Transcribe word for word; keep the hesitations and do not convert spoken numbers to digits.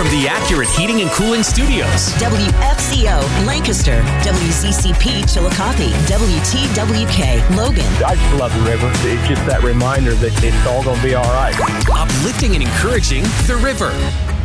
from the Accurate Heating and Cooling Studios. W F C O, Lancaster. W Z C P, Chillicothe. W T W K, Logan. I just love the river. It's just that reminder that it's all going to be all right. Uplifting and encouraging the river.